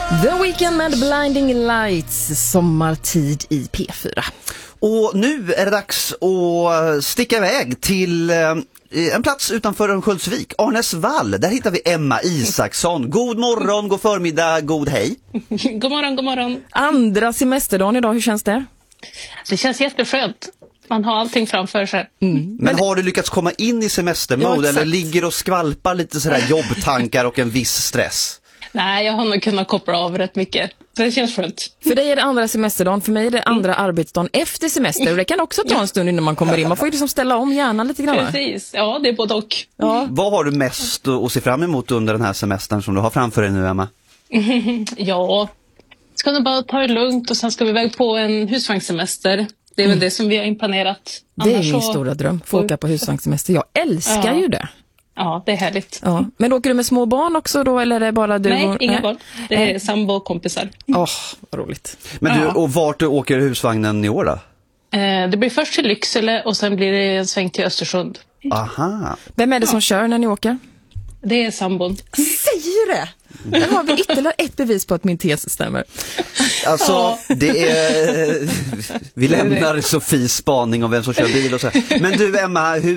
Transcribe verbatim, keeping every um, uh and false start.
The Weeknd med Blinding Lights, sommartid i P fyra. Och nu är det dags att sticka iväg till eh, en plats utanför Örnsköldsvik, Arnäsvall. Där hittar vi Emma Isaksson. God morgon, god förmiddag, god hej. God morgon, god morgon. Andra semesterdagen idag, hur känns det? Det känns jätteskönt. Man har allting framför sig. Mm. Men, Men har du lyckats komma in i semestermode, ja, eller ligger och skvalpar lite sådär jobbtankar och en viss stress? Nej, jag har nog kunnat koppla av rätt mycket. Det känns skönt. För dig är det andra semesterdagen, för mig är det andra mm. arbetsdagen efter semester. Och det kan också ta en stund innan man kommer in. Man får ju liksom ställa om hjärnan lite grann. Precis, ja det är både och. Ja. Vad har du mest att se fram emot under den här semestern som du har framför dig nu, Emma? Ja, ska nog bara ta det lugnt och sen ska vi iväg på en husvagnssemester. Det är väl mm. det som vi har imponerat. Det är min så... stora dröm, få åka på husvagnssemester. Jag älskar ja. ju det. Ja, det är härligt. Ja. Men åker du med små barn också då, eller är det bara du? Nej, och... inga Nej. barn. Det är Nej. sambo och kompisar. Åh, oh, vad roligt. Men du, ja. och vart du åker husvagnen i år då? Eh, det blir först till Lycksele och sen blir det en sväng till Östersund. Aha. Vem är det som ja. kör när ni åker? Det är sambon. Säger det? Där har vi ytterligare ett bevis på att min tes stämmer. Alltså, ja. det är... Vi lämnar Sofies spaning om vem som kör bil och så. Men du, Emma, hur